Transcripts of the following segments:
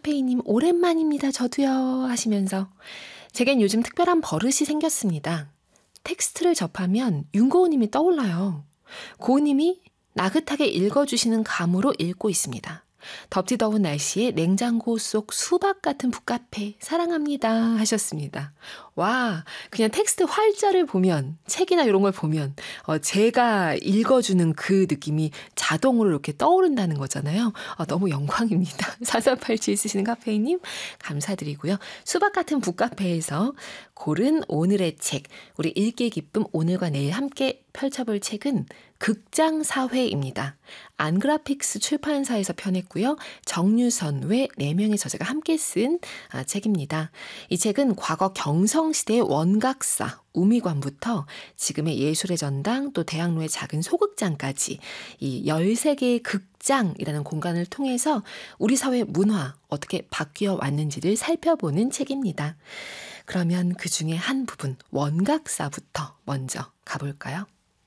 카페이님 오랜만입니다. 저도요 하시면서 제겐 요즘 특별한 버릇이 생겼습니다. 텍스트를 접하면 윤고은님이 떠올라요. 고은님이 나긋하게 읽어주시는 감으로 읽고 있습니다. 덥디 더운 날씨에 냉장고 속 수박 같은 북카페 사랑합니다 하셨습니다. 와, 그냥 텍스트 활자를 보면, 책이나 이런 걸 보면 제가 읽어주는 그 느낌이 자동으로 이렇게 떠오른다는 거잖아요. 너무 영광입니다. 4487 쓰시는 카페이님 감사드리고요. 수박 같은 북카페에서 고른 오늘의 책, 우리 읽기 기쁨 오늘과 내일 함께 펼쳐볼 책은 극장사회입니다. 안그래픽스 출판사에서 펴냈고요. 정유선 외 4명의 저자가 함께 쓴 책입니다. 이 책은 과거 경성시대의 원각사, 우미관부터 지금의 예술의 전당 또 대학로의 작은 소극장까지 이 13개의 극장이라는 공간을 통해서 우리 사회 문화 어떻게 바뀌어 왔는지를 살펴보는 책입니다. 그러면 그 중에 한 부분 원각사부터 먼저 가볼까요?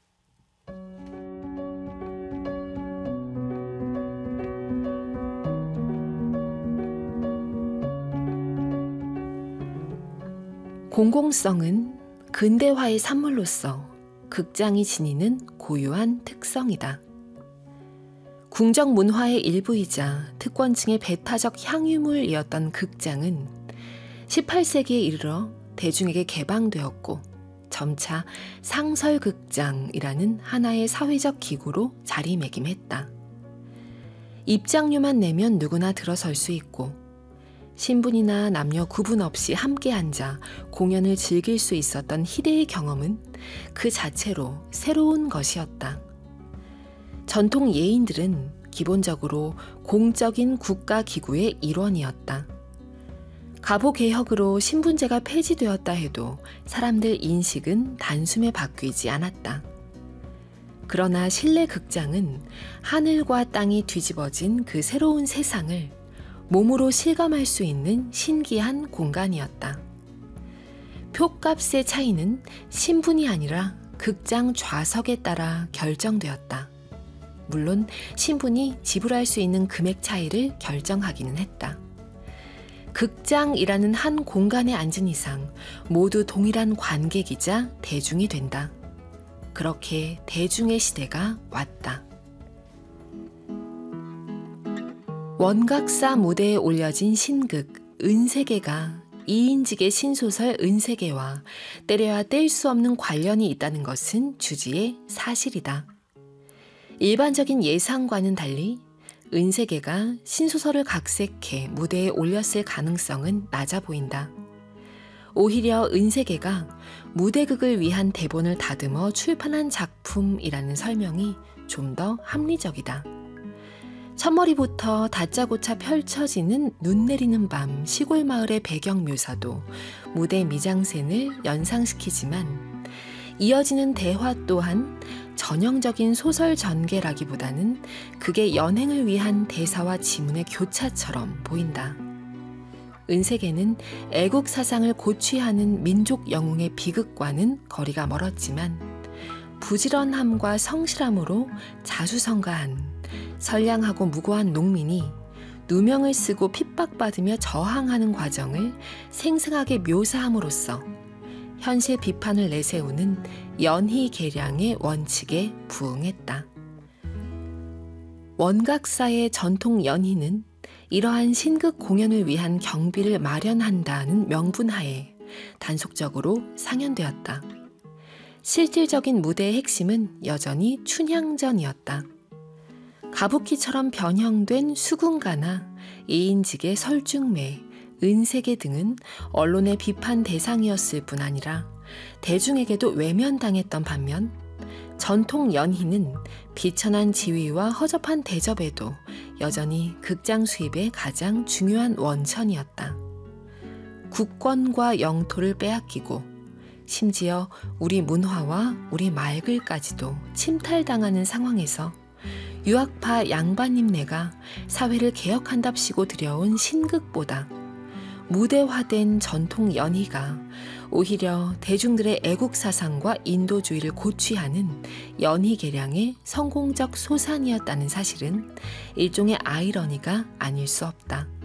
공공성은 근대화의 산물로서 극장이 지니는 고유한 특성이다. 궁정 문화의 일부이자 특권층의 배타적 향유물이었던 극장은 18세기에 이르러 대중에게 개방되었고 점차 상설극장이라는 하나의 사회적 기구로 자리매김했다. 입장료만 내면 누구나 들어설 수 있고 신분이나 남녀 구분 없이 함께 앉아 공연을 즐길 수 있었던 희대의 경험은 그 자체로 새로운 것이었다. 전통 예인들은 기본적으로 공적인 국가기구의 일원이었다. 가보개혁으로 신분제가 폐지되었다 해도 사람들 인식은 단숨에 바뀌지 않았다. 그러나 실내 극장은 하늘과 땅이 뒤집어진 그 새로운 세상을 몸으로 실감할 수 있는 신기한 공간이었다. 표값의 차이는 신분이 아니라 극장 좌석에 따라 결정되었다. 물론 신분이 지불할 수 있는 금액 차이를 결정하기는 했다. 극장이라는 한 공간에 앉은 이상 모두 동일한 관객이자 대중이 된다. 그렇게 대중의 시대가 왔다. 원각사 무대에 올려진 신극 은세계가 이인직의 신소설 은세계와 때려야 뗄 수 없는 관련이 있다는 것은 주지의 사실이다. 일반적인 예상과는 달리 은세계가 신소설을 각색해 무대에 올렸을 가능성은 낮아 보인다. 오히려 은세계가 무대극을 위한 대본을 다듬어 출판한 작품이라는 설명이 좀 더 합리적이다. 첫머리부터 다짜고짜 펼쳐지는 눈 내리는 밤 시골 마을의 배경 묘사도 무대 미장센을 연상시키지만 이어지는 대화 또한 전형적인 소설 전개라기보다는 극의 연행을 위한 대사와 지문의 교차처럼 보인다. 은세계는 애국 사상을 고취하는 민족 영웅의 비극과는 거리가 멀었지만 부지런함과 성실함으로 자수성가한 선량하고 무고한 농민이 누명을 쓰고 핍박받으며 저항하는 과정을 생생하게 묘사함으로써 현실 비판을 내세우는 연희계량의 원칙에 부응했다. 원각사의 전통 연희는 이러한 신극 공연을 위한 경비를 마련한다는 명분하에 단속적으로 상연되었다. 실질적인 무대의 핵심은 여전히 춘향전이었다. 가부키처럼 변형된 수군가나 이인직의 설중매, 은세계 등은 언론의 비판 대상이었을 뿐 아니라 대중에게도 외면당했던 반면 전통 연희는 비천한 지위와 허접한 대접에도 여전히 극장 수입의 가장 중요한 원천이었다. 국권과 영토를 빼앗기고 심지어 우리 문화와 우리 말글까지도 침탈당하는 상황에서 유학파 양반님네가 사회를 개혁한답시고 들여온 신극보다 무대화된 전통 연희가 오히려 대중들의 애국사상과 인도주의를 고취하는 연희계량의 성공적 소산이었다는 사실은 일종의 아이러니가 아닐 수 없다.